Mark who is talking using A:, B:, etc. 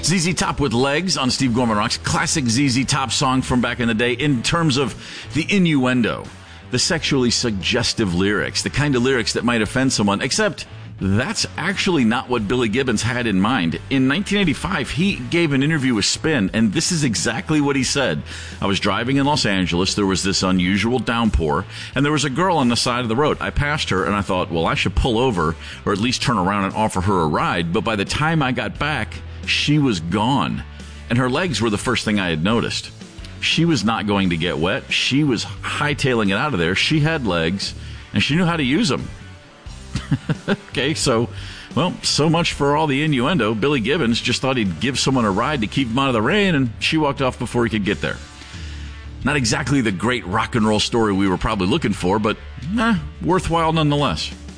A: ZZ Top with Legs on Steve Gorman Rocks. Classic ZZ Top song from back in the day in terms of the innuendo, the sexually suggestive lyrics, the kind of lyrics that might offend someone, except that's actually not what Billy Gibbons had in mind. In 1985, he gave an interview with Spin, and this is exactly what he said. I was driving in Los Angeles. There was this unusual downpour, and there was a girl on the side of the road. I passed her, and I thought, well, I should pull over or at least turn around and offer her a ride. But by the time I got back, she was gone, and her legs were the first thing I had noticed. She was not going to get wet. She was hightailing it out of there. She had legs, and she knew how to use them. Okay, so much for all the innuendo. Billy Gibbons just thought he'd give someone a ride to keep him out of the rain, and she walked off before he could get there. Not exactly the great rock and roll story we were probably looking for, but worthwhile nonetheless.